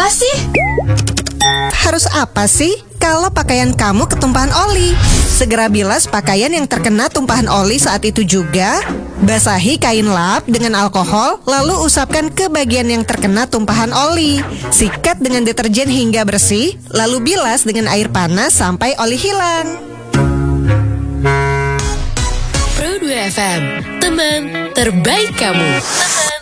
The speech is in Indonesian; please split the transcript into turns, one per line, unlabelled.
apa sih?
Harus apa sih kalau pakaian kamu ketumpahan oli? Segera bilas pakaian yang terkena tumpahan oli saat itu juga. Basahi kain lap dengan alkohol, lalu usapkan ke bagian yang terkena tumpahan oli. Sikat dengan deterjen hingga bersih, lalu bilas dengan air panas sampai oli hilang.
Pro 2 FM, teman terbaik kamu.